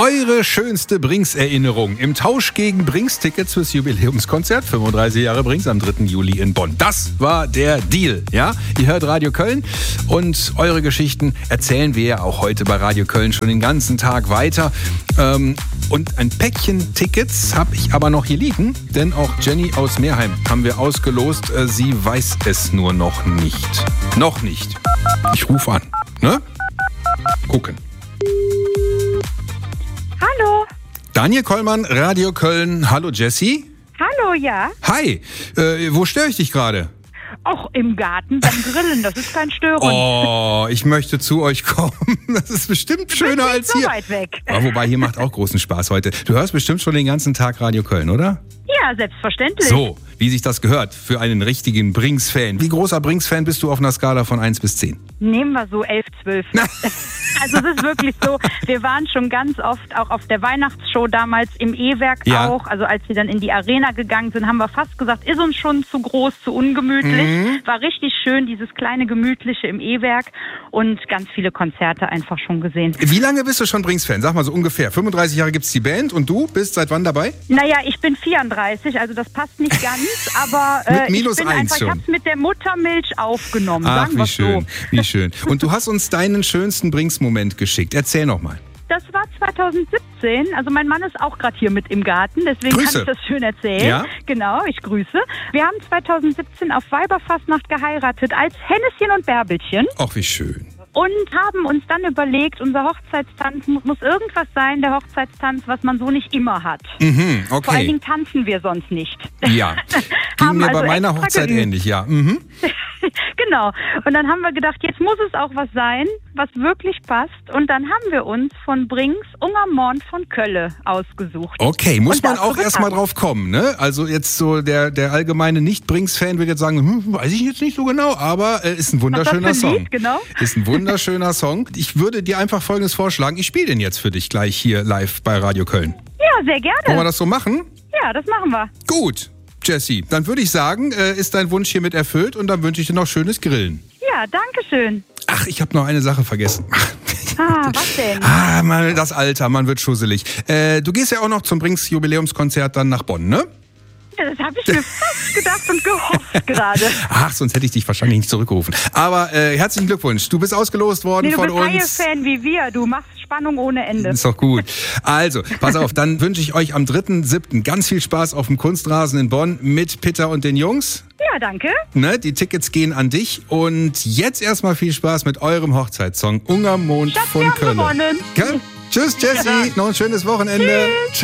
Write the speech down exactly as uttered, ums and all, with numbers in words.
Eure schönste Brings-Erinnerung im Tausch gegen Brings-Tickets fürs Jubiläumskonzert fünfunddreißig Jahre Brings am dritten Juli in Bonn. Das war der Deal, ja? Ihr hört Radio Köln und eure Geschichten erzählen wir ja auch heute bei Radio Köln schon den ganzen Tag weiter. Ähm, und ein Päckchen Tickets habe ich aber noch hier liegen, denn auch Jenny aus Meerheim haben wir ausgelost. Äh, sie weiß es nur noch nicht. Noch nicht. Ich rufe an, ne? Gucken. Hallo. Daniel Kollmann, Radio Köln. Hallo Jessie. Hallo, ja. Hi, äh, wo störe ich dich gerade? Auch im Garten beim Grillen, das ist kein Stören. Oh, ich möchte zu euch kommen. Das ist bestimmt schöner als so hier. Weit weg. Ja, wobei, hier macht auch großen Spaß heute. Du hörst bestimmt schon den ganzen Tag Radio Köln, oder? Ja, selbstverständlich. So, wie sich das gehört für einen richtigen Brings-Fan. Wie großer Brings-Fan bist du auf einer Skala von eins bis zehn? Nehmen wir so elf, zwölf. Also es ist wirklich so, wir waren schon ganz oft auch auf der Weihnachtsshow damals im E-Werk Ja. auch. Also als wir dann in die Arena gegangen sind, haben wir fast gesagt, ist uns schon zu groß, zu ungemütlich. Mhm. War richtig schön, dieses kleine Gemütliche im E-Werk und ganz viele Konzerte einfach schon gesehen. Wie lange bist du schon Brings-Fan? Sag mal so ungefähr. fünfunddreißig Jahre gibt's die Band und du bist seit wann dabei? Naja, ich bin vierunddreißig, also das passt nicht ganz, aber äh, Mit minus ich bin eins einfach, schon. ich hab's mit der Muttermilch aufgenommen, Ach, sagen wie wir's schön, so. wie schön. Und du hast uns deinen schönsten Brings-Moment geschickt. Erzähl noch mal. Das war zweitausendsiebzehn, also mein Mann ist auch gerade hier mit im Garten, deswegen Grüße. kann ich das schön erzählen. Ja? Genau, ich grüße. Wir haben zweitausendsiebzehn auf Weiberfastnacht geheiratet als Henneschen und Bärbelchen Ach, wie schön. und haben uns dann überlegt, unser Hochzeitstanz muss, muss irgendwas sein, der Hochzeitstanz, was man so nicht immer hat. Mhm, Vor allen okay. Dingen tanzen wir sonst nicht. Ja, ging Haben mir also bei meiner extra Hochzeit geübt. ähnlich, ja. Mhm. Genau. Und dann haben wir gedacht, jetzt muss es auch was sein, was wirklich passt. Und dann haben wir uns von Brings Ungermond von Kölle ausgesucht. Okay, muss Und man das auch so erstmal getan. drauf kommen, ne? Also jetzt so der, der allgemeine Nicht-Brings-Fan wird jetzt sagen, hm, weiß ich jetzt nicht so genau, aber äh, ist ein wunderschöner Was das für ein Song. Lied, genau? Ist ein wunderschöner Song. Ich würde dir einfach Folgendes vorschlagen. Ich spiele den jetzt für dich gleich hier live bei Radio Köln. Ja, sehr Wollen wir gerne. das so machen? Ja, das machen wir. Gut, Jessie. Dann würde ich sagen, äh, ist dein Wunsch hiermit erfüllt und dann wünsche ich dir noch schönes Grillen. Ja, danke schön. Ach, ich habe noch eine Sache vergessen. Ah, was denn? Ah, man, das Alter, man wird schusselig. Äh, du gehst ja auch noch zum Brings Jubiläumskonzert dann nach Bonn, ne? Ja, das habe ich mir fast gedacht und gehofft gerade. Ach, sonst hätte ich dich wahrscheinlich nicht zurückgerufen. Aber äh, herzlichen Glückwunsch. Du bist ausgelost worden Nee, du von bist uns. Haie-Fan wie wir. Du machst Spannung ohne Ende. Ist doch gut. Also, pass auf, dann wünsche ich euch am dritten siebten ganz viel Spaß auf dem Kunstrasen in Bonn mit Pitter und den Jungs. Ja, danke. Ne, die Tickets gehen an dich. Und jetzt erstmal viel Spaß mit eurem Hochzeitssong Ungermond Schatz, von wir haben Kölle. gewonnen. Gell? Tschüss, Jessie. Ja. Noch ein schönes Wochenende. Tschüss.